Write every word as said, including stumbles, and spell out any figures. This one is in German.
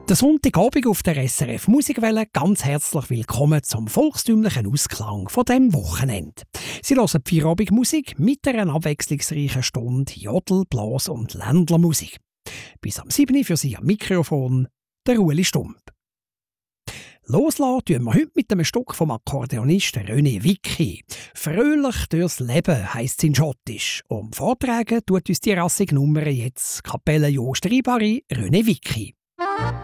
Der Sonntagabend auf der S R F Musikwelle, ganz herzlich willkommen zum volkstümlichen Ausklang von dem Wochenende. Sie hören die Feierabendmusik mit einer abwechslungsreichen Stunde Jodel-, Blas- und Ländlermusik. Bis am sieben Uhr für Sie am Mikrofon, der Ueli Stump. Loslassen tun wir heute mit einem Stück vom Akkordeonisten René Wicki. «Fröhlich durchs Leben» heisst es in Schottisch. Und vortragen tut uns die rassige Nummer jetzt Kapelle Jost Ribari René Wicki.